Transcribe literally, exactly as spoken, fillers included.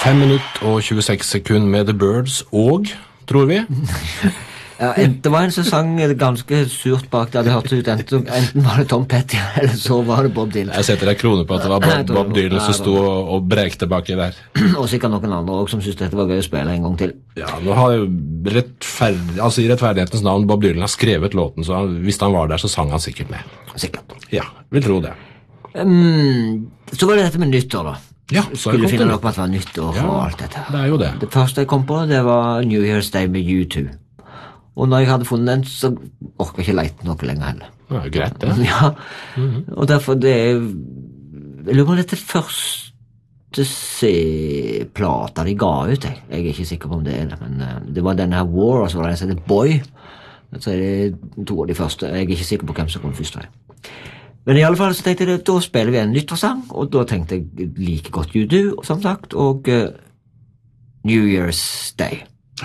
fem minutter og tjueseks sekunder med The Birds og, tror vi. Ja, det var en som sang ganske surt bak der. Det hørtes ut enten, enten var det Tom Petty, eller så var det Bob Dylan. Jeg setter deg kroner på at det var Bob, Bob Dylan som stod og, og brekte baki der. Og sikkert noen andre også som synes dette var gøy å spille en gang til. Ja, nå har jo rettferd... altså i rettferdighetens navn, Bob Dylan har skrevet låten, så han, hvis han var der, så sang han sikkert med. Sikkert. Ja, vil tro det. Um, så var det dette med nyttår da. Ja, skulle finne noe på at det var nyttår ja, og alt dette. Det er jo det. Det første jeg kom på, det var New Year's Day med U to. Og når jeg hadde funnet den, så orker jeg ikke leite noe lenger heller. Det er jo greit, det. Ja, mm-hmm. Og derfor det er... Jeg lurer på dette første C-plata de ga ut, jeg. Jeg er ikke sikker på om det er det, men uh, det var denne her War, og så var det en som heter Boy. Så er det to av de første. Jeg er ikke sikker på hvem som kom først. Men i alle fall så tenkte jeg, da spiller vi en nyttårssang, og da tenkte jeg like godt U to, som sagt, og uh, New Year's Day.